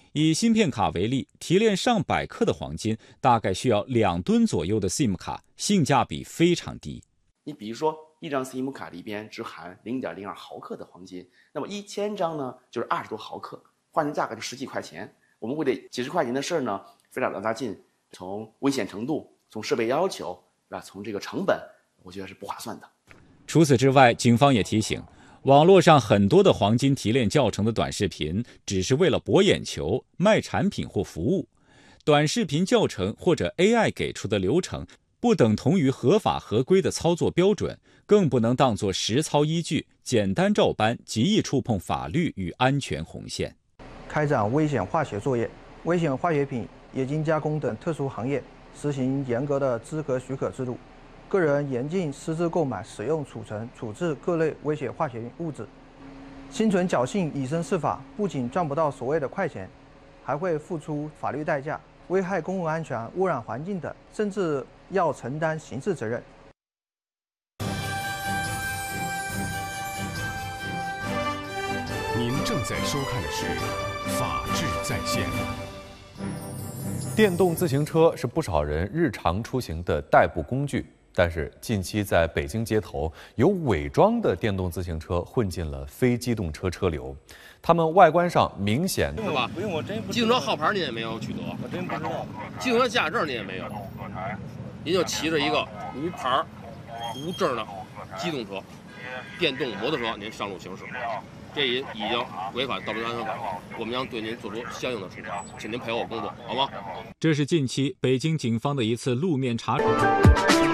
以芯片卡为例，提炼上百克的黄金，大概需要2吨左右的 SIM 卡，性价比非常低。 你比如说，一张 SIM 卡里边只含0.02毫克的黄金，那么1000张呢，就是20多毫克，换成价格就10几块钱。我们为了几十块钱的事儿呢，费了老大劲，从危险程度、从设备要求，是吧？从这个成本，我觉得是不划算的。 除此之外，警方也提醒，网络上很多的黄金提炼教程的短视频，只是为了博眼球、卖产品或服务。短视频教程或者 AI 给出的流程，不等同于合法合规的操作标准，更不能当作实操依据，简单照搬极易触碰法律与安全红线。 开展危险化学作业，危险化学品、冶金加工等特殊行业实行严格的资格许可制度。个人严禁私自购买、使用、储存、处置各类危险化学物质。心存侥幸、以身试法，不仅赚不到所谓的快钱，还会付出法律代价，危害公共安全、污染环境等，甚至要承担刑事责任。 您正在收看的是《法治在线》。 电动自行车是不少人日常出行的代步工具，但是近期在北京街头，有伪装的电动自行车混进了非机动车车流，它们外观上明显是吧？不用，我真不。机动车号牌你也没有取得，我真不知道。机动车驾驶证你也没有，您就骑着一个无牌、无证的机动车、电动摩托车，您上路行驶，这已经违反道路安全法，我们将对您做出相应的处罚，请您配合我工作，好吗？ 这是近期北京警方的一次路面查处。